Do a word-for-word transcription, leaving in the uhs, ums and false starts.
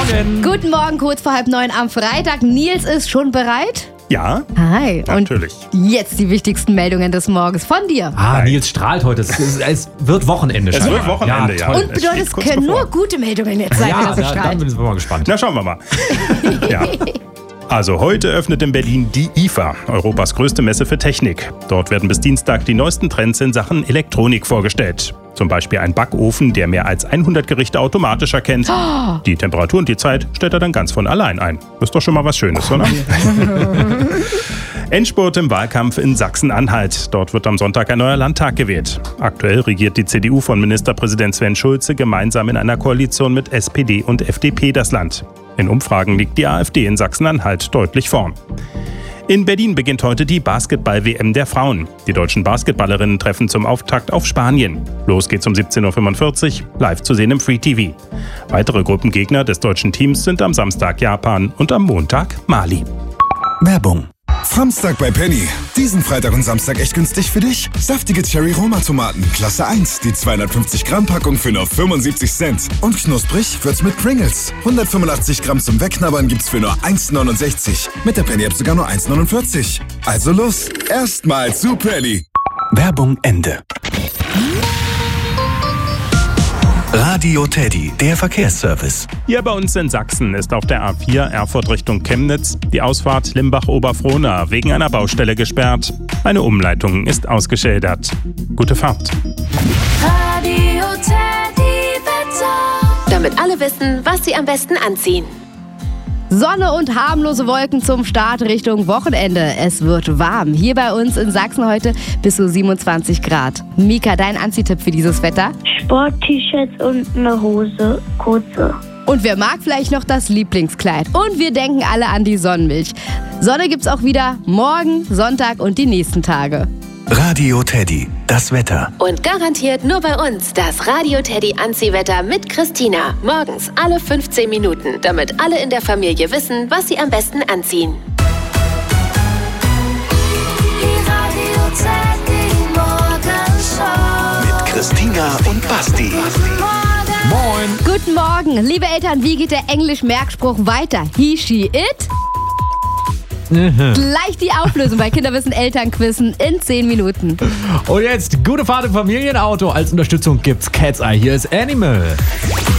Morgen. Guten Morgen, kurz vor halb neun am Freitag. Nils ist schon bereit? Ja, Hi. natürlich. Und jetzt die wichtigsten Meldungen des Morgens von dir. Ah, Nils strahlt heute. Es, es, es wird Wochenende. Es scheinbar. wird Wochenende, ja. toll. Und bedeutet, steht es kurz können bevor. nur gute Meldungen jetzt sein, wenn Ja, er so da, da strahlt. bin ich mal gespannt. Na, schauen wir mal. ja. Also heute öffnet in Berlin die I F A, Europas größte Messe für Technik. Dort werden bis Dienstag die neuesten Trends in Sachen Elektronik vorgestellt. Zum Beispiel ein Backofen, der mehr als hundert Gerichte automatisch erkennt. Oh. Die Temperatur und die Zeit stellt er dann ganz von allein ein. Ist doch schon mal was Schönes, oder? Endspurt im Wahlkampf in Sachsen-Anhalt. Dort wird am Sonntag ein neuer Landtag gewählt. Aktuell regiert die C D U von Ministerpräsident Sven Schulze gemeinsam in einer Koalition mit S P D und F D P das Land. In Umfragen liegt die AfD in Sachsen-Anhalt deutlich vorn. In Berlin beginnt heute die Basketball-W M der Frauen. Die deutschen Basketballerinnen treffen zum Auftakt auf Spanien. Los geht's um siebzehn Uhr fünfundvierzig, live zu sehen im Free T V. Weitere Gruppengegner des deutschen Teams sind am Samstag Japan und am Montag Mali. Werbung. Samstag bei Penny. Diesen Freitag und Samstag echt günstig für dich. Saftige Cherry-Roma-Tomaten, Klasse eins, die zweihundertfünfzig Gramm Packung für nur fünfundsiebzig Cent. Und knusprig wird's mit Pringles. hundertfünfundachtzig Gramm zum Wegknabbern gibt's für nur eins neunundsechzig. Mit der Penny-App sogar nur eins neunundvierzig. Also los, erstmal zu Penny. Werbung Ende. Radio Teddy, der Verkehrsservice. Hier bei uns in Sachsen ist auf der A vier Erfurt Richtung Chemnitz die Ausfahrt Limbach-Oberfrohna wegen einer Baustelle gesperrt. Eine Umleitung ist ausgeschildert. Gute Fahrt. Radio Teddy Wetter. Damit alle wissen, was sie am besten anziehen. Sonne und harmlose Wolken zum Start Richtung Wochenende. Es wird warm. Hier bei uns in Sachsen heute bis zu siebenundzwanzig Grad. Mika, dein Anziehtipp für dieses Wetter? Sport-T-Shirts und eine Hose, kurze. Und wer mag vielleicht noch das Lieblingskleid? Und wir denken alle an die Sonnenmilch. Sonne gibt's auch wieder morgen, Sonntag und die nächsten Tage. Radio Teddy, das Wetter. Und garantiert nur bei uns das Radio Teddy Anziehwetter mit Christina. Morgens alle fünfzehn Minuten, damit alle in der Familie wissen, was sie am besten anziehen. Die Radio Teddy Morgenshow. Mit Christina und Basti. Moin. Guten Morgen, liebe Eltern, wie geht der Englisch-Merkspruch weiter? He, she, it? Gleich die Auflösung bei Kinderwissen Elternquizzen in zehn Minuten. Und jetzt gute Fahrt im Familienauto. Als Unterstützung gibt's Cat's Eye. Hier ist Animal.